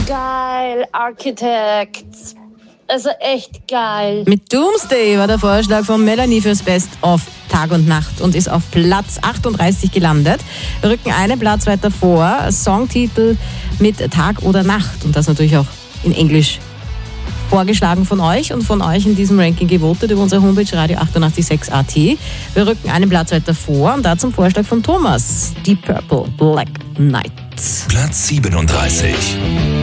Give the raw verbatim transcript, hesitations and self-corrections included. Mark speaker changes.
Speaker 1: Geil, Architects. Also echt geil.
Speaker 2: Mit Doomsday war der Vorschlag von Melanie fürs Best of Tag und Nacht und ist auf Platz achtunddreißig gelandet. Wir rücken einen Platz weiter vor. Songtitel mit Tag oder Nacht. Und das natürlich auch in Englisch vorgeschlagen von euch und von euch in diesem Ranking gewotet über unsere Homepage radio achtundachtzig Komma sechs Punkt at. Wir rücken einen Platz weiter vor und da zum Vorschlag von Thomas. Deep Purple, Black Knight.
Speaker 3: Platz siebenunddreißig.